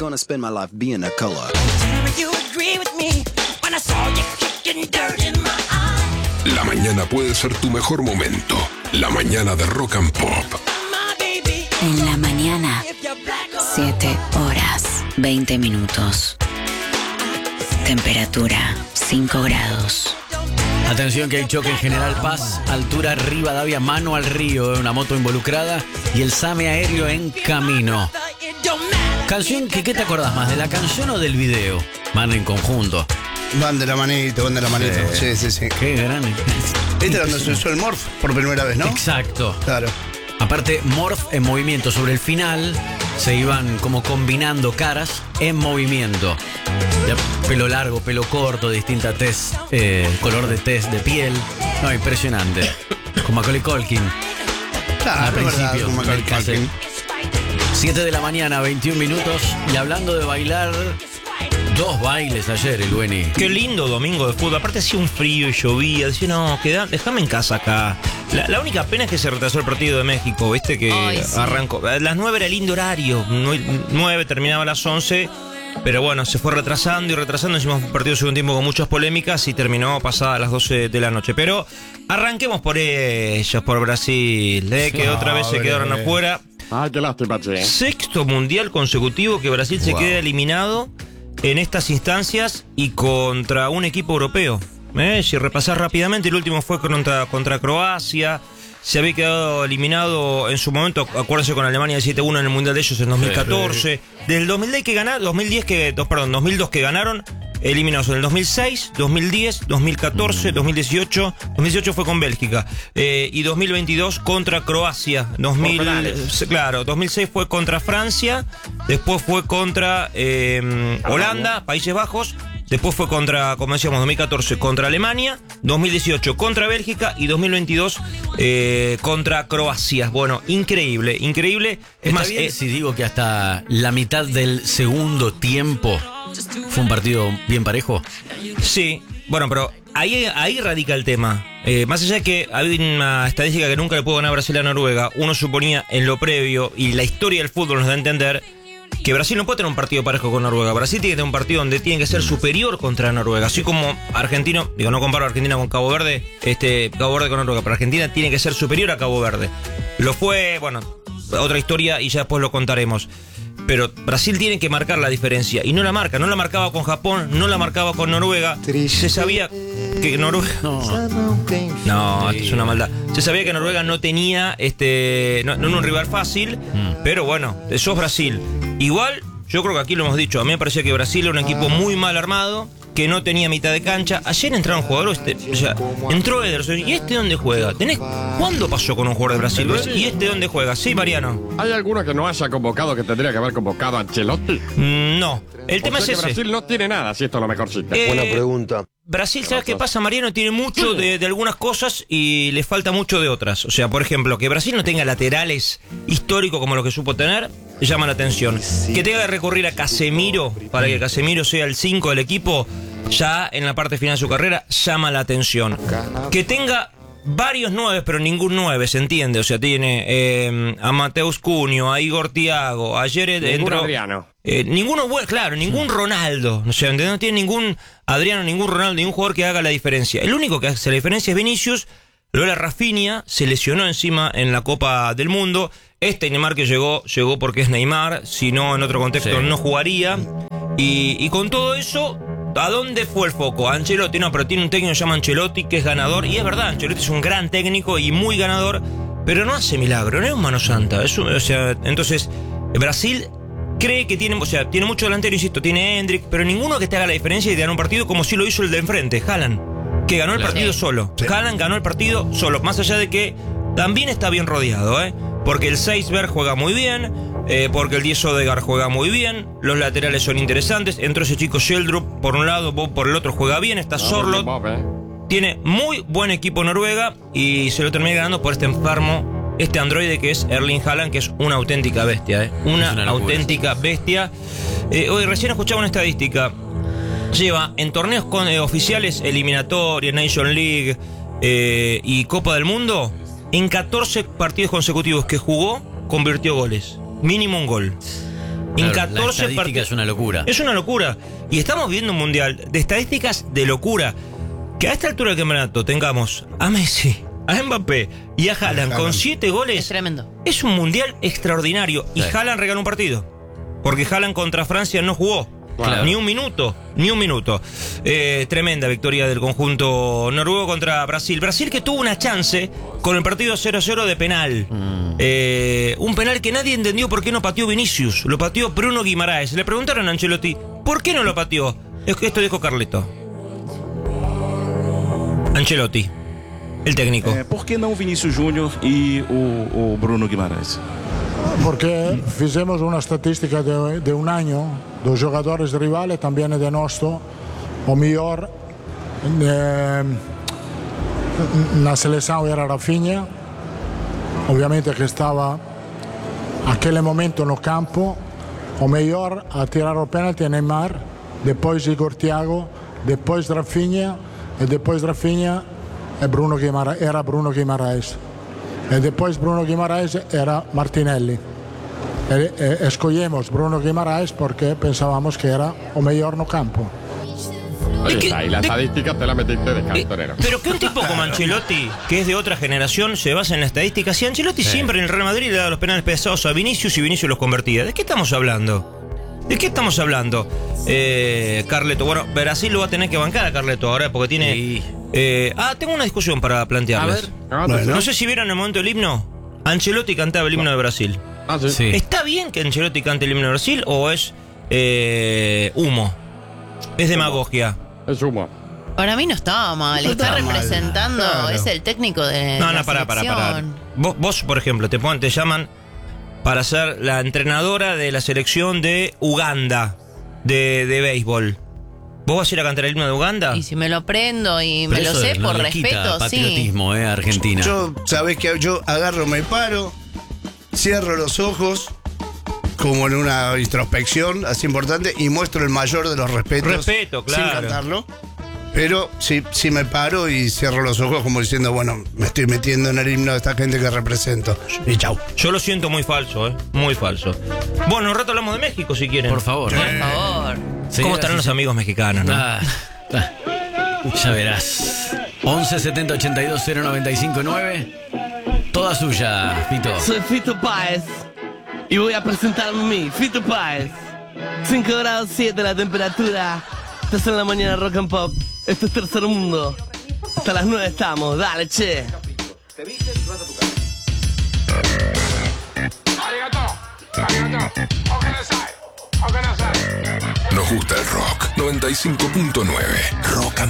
gonna spend my life being a color. La mañana puede ser tu mejor momento. La mañana de Rock and Pop. En la mañana, 7 horas, 20 minutos. Temperatura, 5 grados. Atención que hay choque en General Paz, altura Rivadavia, mano al río, una moto involucrada y el SAME aéreo en camino. Canción que, ¿qué te acordás más? ¿De la canción o del video? Van en conjunto. Van de la manito. Sí. Qué gran. Este era donde se usó el Morph por primera vez, ¿no? Exacto. Claro. Aparte, Morph en movimiento. Sobre el final se iban como combinando caras en movimiento. Ya, pelo largo, pelo corto, distinta tez, color de tez de piel. No, impresionante. Con Macaulay Culkin. Claro, al principio verdad, con Macaulay del cassette. Culkin. 7 de la mañana, 21 minutos. Y hablando de bailar, 2 bailes ayer, el Bueni. Qué lindo domingo de fútbol. Aparte hacía un frío y llovía. Decía, no, déjame en casa acá. La única pena es que se retrasó el partido de México, ¿viste? Que arrancó. A las 9 era el lindo horario. 9 terminaba a las 11. Pero bueno, se fue retrasando. Hicimos un partido de segundo tiempo con muchas polémicas y terminó pasada a las 12 de la noche. Pero arranquemos por ellos, por Brasil, que otra vez se quedaron afuera. Ay, qué lástima, che. Sexto mundial consecutivo que Brasil se queda eliminado en estas instancias y contra un equipo europeo. Si repasás rápidamente, el último fue contra Croacia. Se había quedado eliminado en su momento, acuérdense, con Alemania 7-1 en el Mundial de ellos en 2014. Del 2002 que ganaron, eliminados en el 2006, 2010, 2014, 2018. 2018 fue con Bélgica. Y 2022 contra Croacia. 2006 fue contra Francia. Después fue contra Holanda, Países Bajos. Después fue contra, como decíamos, 2014 contra Alemania, 2018 contra Bélgica y 2022 contra Croacia. Bueno, increíble. Es más, si digo que hasta la mitad del segundo tiempo fue un partido bien parejo. Sí, bueno, pero ahí radica el tema. Más allá de que hay una estadística que nunca le pudo ganar Brasil a Noruega, uno suponía en lo previo, y la historia del fútbol nos da a entender, que Brasil no puede tener un partido parejo con Noruega. Brasil tiene que tener un partido donde tiene que ser superior contra Noruega. Así como argentino, no comparo a Argentina con Cabo Verde, Cabo Verde con Noruega, pero Argentina tiene que ser superior a Cabo Verde. Lo fue, bueno, otra historia y ya después lo contaremos. Pero Brasil tiene que marcar la diferencia. Y no la marcaba con Japón, no la marcaba con Noruega. Se sabía que Noruega... No, esto es una maldad. Se sabía que Noruega no tenía no un rival fácil, pero bueno, sos Brasil. Igual, yo creo que aquí lo hemos dicho, a mí me parecía que Brasil era un equipo muy mal armado, que no tenía mitad de cancha. Ayer entraron jugadores, entró Ederson. ¿Y este dónde juega? ¿Cuándo pasó con un jugador de Brasil? ¿Y este dónde juega? Sí, Mariano. ¿Hay alguno que no haya convocado, que tendría que haber convocado a Ancelotti? No. El tema es ese. Brasil no tiene nada, si esto es lo mejorcito. Buena pregunta. Brasil, ¿sabes qué pasa, Mariano? Tiene mucho de algunas cosas y le falta mucho de otras. O sea, por ejemplo, que Brasil no tenga laterales históricos como los que supo tener, llama la atención. Que tenga que recurrir a Casemiro para que Casemiro sea el 5 del equipo, ya en la parte final de su carrera, llama la atención. Que tenga varios 9, pero ningún 9, ¿se entiende? O sea, tiene a Mateus Cunha, a Igor Thiago, ayer entró... Adriano. Ninguno bueno, claro, ningún Ronaldo. O sea, no tiene ningún Adriano, ningún Ronaldo, ningún jugador que haga la diferencia. El único que hace la diferencia es Vinicius. Lola Rafinha se lesionó encima en la Copa del Mundo. Neymar que llegó porque es Neymar. Si no, en otro contexto no jugaría. Y con todo eso, ¿a dónde fue el foco? Ancelotti, no, pero tiene un técnico que se llama Ancelotti, que es ganador. Y es verdad, Ancelotti es un gran técnico y muy ganador, pero no hace milagro, no es un mano santa. Entonces, Brasil cree que tiene mucho delantero, insisto, tiene Endrick, pero ninguno que te haga la diferencia y te gane un partido como si lo hizo el de enfrente, Haaland, que ganó el partido solo. Sí. Haaland ganó el partido solo, más allá de que también está bien rodeado, porque el Seisberg juega muy bien, porque el 10 Odegaard juega muy bien, los laterales son interesantes, entró ese chico Sheldrup por un lado, Bob por el otro juega bien, está Sorloth, tiene muy buen equipo Noruega y se lo termina ganando por este enfermo, este androide que es Erling Haaland, que es una auténtica bestia, una auténtica bestia. Hoy recién escuchaba una estadística. Lleva en torneos oficiales, eliminatorias, Nation League y Copa del Mundo, en 14 partidos consecutivos que jugó, convirtió goles. Mínimo un gol. En Claro, 14 la estadística partidos. es una locura. Es una locura. Y estamos viendo un mundial de estadísticas de locura. Que a esta altura del campeonato tengamos a Messi, a Mbappé y a Haaland con 7 goles. Es tremendo. Es un mundial extraordinario. Y Sí. Haaland regaló un partido. Porque Haaland contra Francia no jugó. Claro. Ni un minuto. Tremenda victoria del conjunto noruego contra Brasil. Brasil que tuvo una chance con el partido 0-0 de penal. Un penal que nadie entendió por qué no pateó Vinicius. Lo pateó Bruno Guimaraes. Le preguntaron a Ancelotti, ¿por qué no lo pateó? Esto dijo Carleto. Ancelotti, el técnico. Por que não Vinícius Júnior e o Bruno Guimarães? Porque fizemos una estadística de un año dos jogadores rivales, también de nuestro, o mejor na selección era Rafinha, obviamente que estaba aquel momento no campo, o mejor a tirar o penalti a Neymar, después Igor Thiago, después Rafinha, e después Rafinha era Bruno Guimaraes. E depois Bruno Guimaraes era Martinelli. Escogimos Bruno Guimaraes porque pensábamos que era o mejor no campo. Oye, que- ahí la de- estadística te la metiste de cartonero. Pero que un tipo como Ancelotti, que es de otra generación, se basa en la estadística. Si Ancelotti siempre en el Real Madrid le da los penales pesados a Vinicius y Vinicius los convertía. ¿De qué estamos hablando? Carleto. Bueno, Brasil lo va a tener que bancar a Carleto ahora porque tiene... Sí. Tengo una discusión para plantearles. No sé si vieron el momento del himno. Ancelotti cantaba el himno de Brasil. Ah, sí. Sí. ¿Está bien que Ancelotti cante el himno de Brasil o es humo? Es demagogia. Es humo. Para mí no estaba mal. No Está está mal, representando, claro. es el técnico de No, la pará. selección. Vos, por ejemplo, te llaman para ser la entrenadora de la selección de Uganda de béisbol. ¿Vos vas a ir a cantar el himno de Uganda? Y si me lo aprendo y me Pero lo eso sé no por le quita respeto, sí. patriotismo, Argentina. Yo, sabés que yo agarro, me paro, cierro los ojos, como en una introspección así importante, y muestro el mayor de los respetos. Respeto, claro. Sin cantarlo. Pero sí me paro y cierro los ojos como diciendo, bueno, me estoy metiendo en el himno de esta gente que represento. Y chau. Yo lo siento muy falso, muy falso. Bueno, un rato hablamos de México si quieren. Por favor. Por favor. ¿Cómo estarán los amigos mexicanos, no? Ya verás. 11 70 82 095 9. Toda suya, Fito. Soy Fito Páez y voy a presentarme a mí, Fito Páez. 5 grados 7 la temperatura. Estás en la mañana Rock and Pop. Esto es Tercer Mundo. Hasta las 9 estamos. Dale, che. Nos gusta el rock. 95.9. Rock and